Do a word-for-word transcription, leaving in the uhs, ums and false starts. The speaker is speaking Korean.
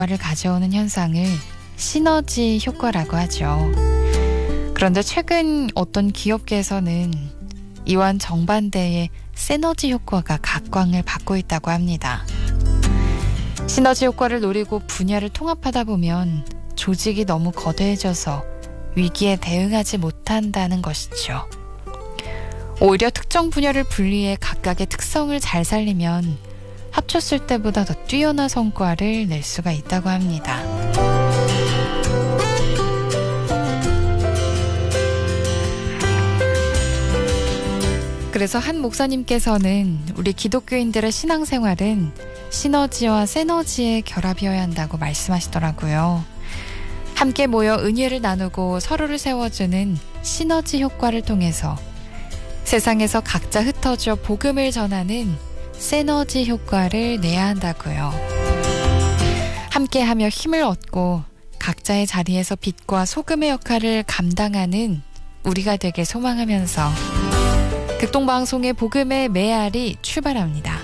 를 가져오는 현상을 시너지 효과라고 하죠. 그런데 최근 어떤 기업계에서는 이와는 정반대의 시너지 효과가 각광을 받고 있다고 합니다. 시너지 효과를 노리고 분야를 통합하다 보면 조직이 너무 거대해져서 위기에 대응하지 못한다는 것이죠. 오히려 특정 분야를 분리해 각각의 특성을 잘 살리면 합쳤을 때보다 더 뛰어난 성과를 낼 수가 있다고 합니다. 그래서 한 목사님께서는 우리 기독교인들의 신앙생활은 시너지와 세너지의 결합이어야 한다고 말씀하시더라고요. 함께 모여 은혜를 나누고 서로를 세워주는 시너지 효과를 통해서 세상에서 각자 흩어져 복음을 전하는 시너지 효과를 내야 한다고요. 함께하며 힘을 얻고 각자의 자리에서 빛과 소금의 역할을 감당하는 우리가 되길 소망하면서 극동방송의 복음의 메아리 출발합니다.